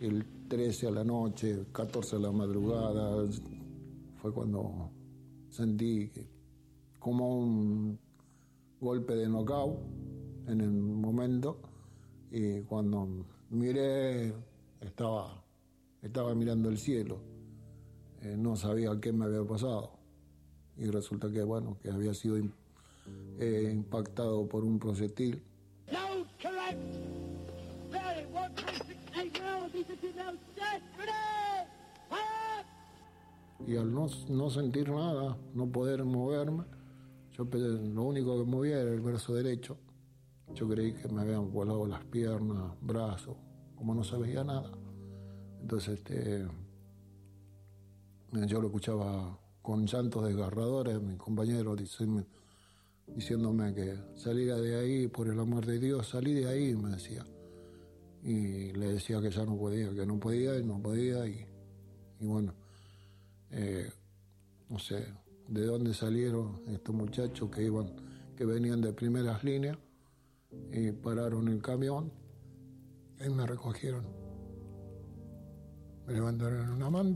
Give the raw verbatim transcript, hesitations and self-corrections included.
el trece a la noche, el catorce a la madrugada, fue cuando sentí como un golpe de knockout en el momento, y cuando miré estaba, estaba mirando el cielo, eh, no sabía qué me había pasado, y resulta que bueno, que había sido eh, impactado por un proyectil. No, correct. Very one point six eight now. These are set. Ready. Fire. Y al no, no sentir nada, no poder moverme, yo lo único que movía era el brazo derecho. Yo creí que me habían volado las piernas, brazos, como no se veía nada. Entonces este, yo lo escuchaba con llantos desgarradores, mis compañeros diciéndome, diciéndome que saliera de ahí, por el amor de Dios, salí de ahí, me decía. Y le decía que ya no podía, que no podía y no podía. Y, y bueno, eh, no sé de dónde salieron estos muchachos que iban, que venían de primeras líneas, y pararon el camión y me recogieron. Me levantaron en una manta.